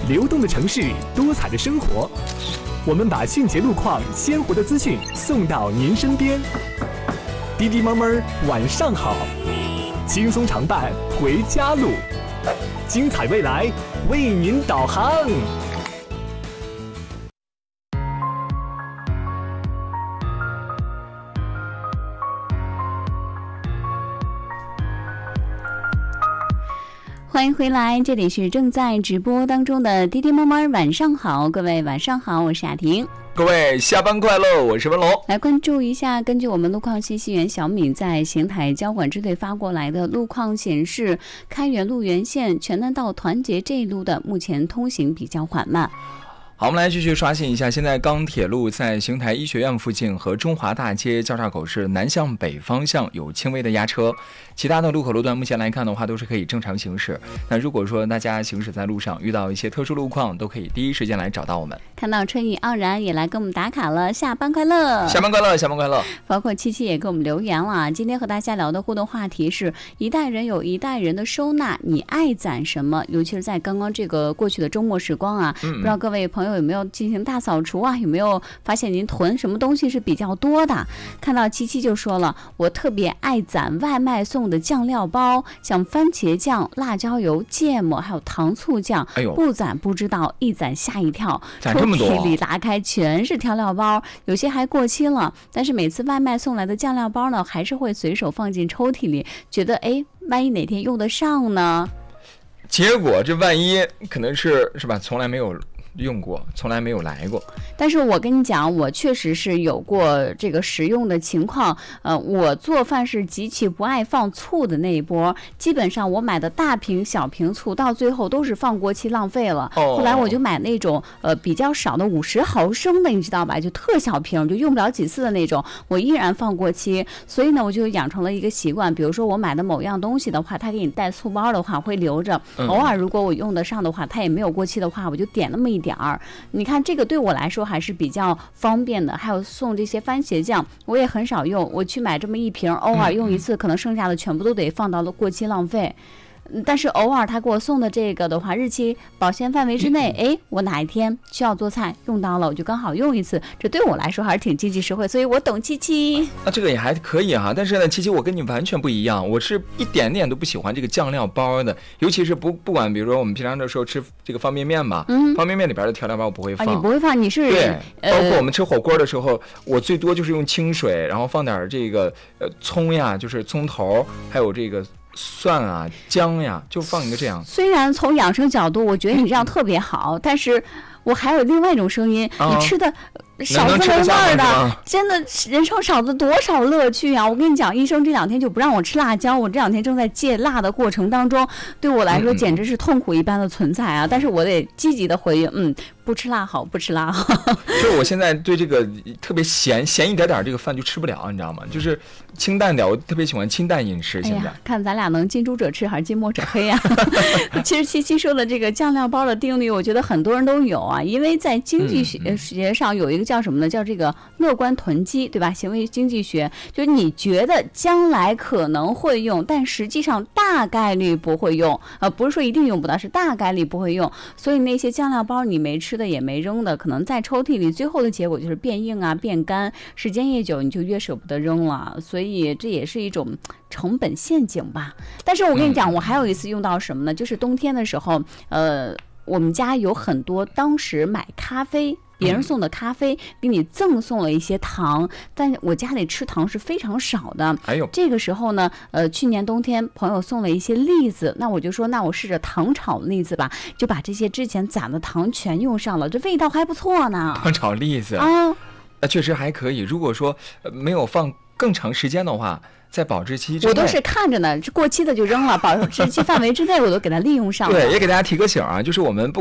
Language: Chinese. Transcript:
流动的城市，多彩的生活。我们把迅捷路况、鲜活的资讯送到您身边。滴滴猫猫晚上好，轻松常伴回家路，精彩未来为您导航。 欢迎回来，这里是正在直播当中的滴滴猫猫晚上好，各位晚上好，我是雅婷。 各位下班快乐，我是文龙。 来关注一下，根据我们路况信息员小敏在邢台交管支队发过来的路况显示，开原路原线全南到团结这一路的目前通行比较缓慢。 好，我们来继续刷新一下，现在钢铁路在邢台医学院附近和中华大街交叉口是南向北方向有轻微的压车，其他的路口路段目前来看的话都是可以正常行驶。那如果说大家行驶在路上遇到一些特殊路况，都可以第一时间来找到我们。 看到春意盎然也来跟我们打卡了，下班快乐， 下班快乐，下班快乐。 包括七七也给我们留言了，今天和大家聊的互动话题是一代人有一代人的收纳，你爱攒什么？尤其是在刚刚这个过去的周末时光啊，不知道各位朋友有没有进行大扫除啊？有没有发现您囤什么东西是比较多的？看到七七就说了，我特别爱攒外卖送的酱料包，像番茄酱、辣椒油、芥末还有糖醋酱，不攒不知道，一攒吓一跳， 攒这么多， 抽屉里打开全是调料包，有些还过期了，但是每次外卖送来的酱料包呢，还是会随手放进抽屉里，觉得万一哪天用得上呢？ 结果这万一可能是吧，从来没有用过，从来没有来过。 但是我跟你讲，我确实是有过这个使用的情况。我做饭是极其不爱放醋的那一波，基本上我买的大瓶小瓶醋到最后都是放过期浪费了。后来我就买那种比较少的50毫升的，你知道吧？就特小瓶，就用不了几次的那种，我依然放过期。所以呢，我就养成了一个习惯，比如说我买的某样东西的话，他给你带醋包的话会留着，偶尔如果我用得上的话，它也没有过期的话，我就点那么一点儿。你看这个对我来说还是比较方便的。还有送这些番茄酱，我也很少用，我去买这么一瓶，偶尔用一次，可能剩下的全部都得放到了过期浪费。但是偶尔他给我送的这个的话，日期保鲜范围之内，我哪一天需要做菜用到了，我就刚好用一次，这对我来说还是挺经济实惠，所以我懂七七。 那这个也还可以哈，但是呢，七七我跟你完全不一样，我是一点点都不喜欢这个酱料包的，尤其是不管，比如说我们平常的时候吃这个方便面吧，方便面里边的调料包我不会放。 你不会放，你是对，包括我们吃火锅的时候，我最多就是用清水，然后放点这个葱呀，就是葱头，还有这个蒜啊、姜呀，就放一个这样。 虽然从养生角度，我觉得你这样特别好，但是我还有另外一种声音，你吃的少滋味儿的，真的人生少了多少乐趣啊！我跟你讲，医生这2天就不让我吃辣椒，我这2天正在戒辣的过程当中，对我来说简直是痛苦一般的存在啊！但是我得积极的回应，不吃辣好，不吃辣好。 就是我现在对这个特别咸一点这个饭就吃不了，你知道吗？就是清淡点，我特别喜欢清淡饮食。现在看咱俩能近朱者赤还是近墨者黑啊？其实七七说的这个酱料包的定律，我觉得很多人都有啊，因为在经济学上有一个叫什么呢？叫这个乐观囤积，对吧？行为经济学，就是你觉得将来可能会用，但实际上大概率不会用，不是说一定用不到，是大概率不会用。所以那些酱料包你没吃的也没扔的，可能在抽屉里，最后的结果就是变硬啊、变干，时间越久你就越舍不得扔了。所以这也是一种成本陷阱吧。但是我跟你讲，我还有一次用到什么呢？就是冬天的时候，我们家有很多当时买咖啡。别人送的咖啡给你赠送了一些糖，但我家里吃糖是非常少的。这个时候呢，去年冬天朋友送了一些栗子，那我就说，那我试着糖炒栗子吧，就把这些之前攒的糖全用上了，这味道还不错呢。 糖炒栗子啊，确实还可以。如果说没有放更长时间的话，在保质期之内， 我都是看着呢，过期的就扔了，保质期范围之内我都给它利用上了。 对，也给大家提个醒啊，就是我们